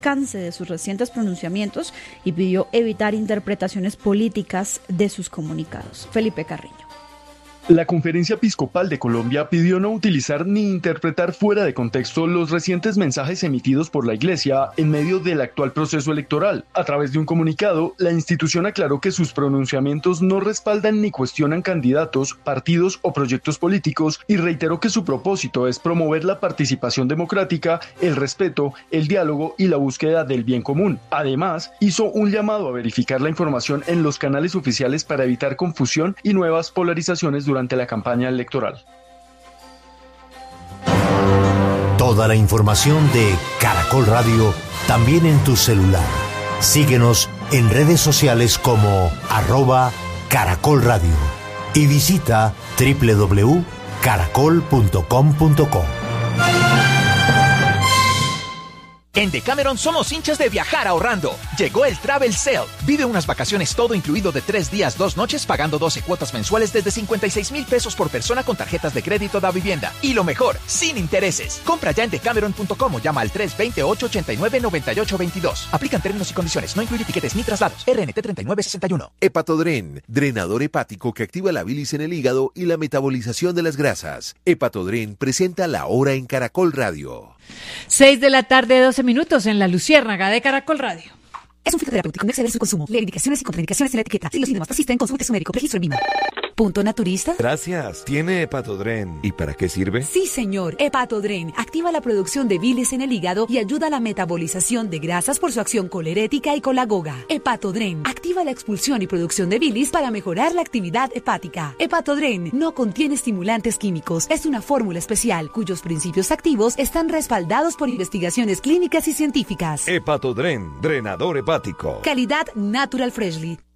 alcance de sus recientes pronunciamientos y pidió evitar interpretaciones políticas de sus comunicados. Felipe Carreño. La Conferencia Episcopal de Colombia pidió no utilizar ni interpretar fuera de contexto los recientes mensajes emitidos por la Iglesia en medio del actual proceso electoral. A través de un comunicado, la institución aclaró que sus pronunciamientos no respaldan ni cuestionan candidatos, partidos o proyectos políticos y reiteró que su propósito es promover la participación democrática, el respeto, el diálogo y la búsqueda del bien común. Además, hizo un llamado a verificar la información en los canales oficiales para evitar confusión y nuevas polarizaciones durante la campaña electoral. Toda la información de Caracol Radio también en tu celular. Síguenos en redes sociales como @Caracol Radio y visita www.caracol.com.co. En Decameron somos hinchas de viajar ahorrando. Llegó el Travel Sale. Vive unas vacaciones todo incluido de 3 días, 2 noches, pagando 12 cuotas mensuales desde 56,000 pesos por persona con tarjetas de crédito da vivienda. Y lo mejor, sin intereses. Compra ya en decameron.com o llama al 320-889-9822. Aplican términos y condiciones. No incluye tiquetes ni traslados. RNT 3961. Hepatodren, drenador hepático que activa la bilis en el hígado y la metabolización de las grasas. Hepatodren presenta La Hora en Caracol Radio. 6 de la tarde, 12 minutos en la Luciérnaga de Caracol Radio. Es un fitoterapéutico, no exceder su consumo. Lee indicaciones y contraindicaciones en la etiqueta. Si los síntomas persisten, consulte a su médico. Registro en VIMA. ¿Punto naturista? Gracias. ¿Tiene Hepatodren? ¿Y para qué sirve? Sí, señor. Hepatodren activa la producción de bilis en el hígado y ayuda a la metabolización de grasas por su acción colerética y colagoga. Hepatodren activa la expulsión y producción de bilis para mejorar la actividad hepática. Hepatodren no contiene estimulantes químicos. Es una fórmula especial cuyos principios activos están respaldados por investigaciones clínicas y científicas. Hepatodren, drenador hepático. Calidad Natural Freshly.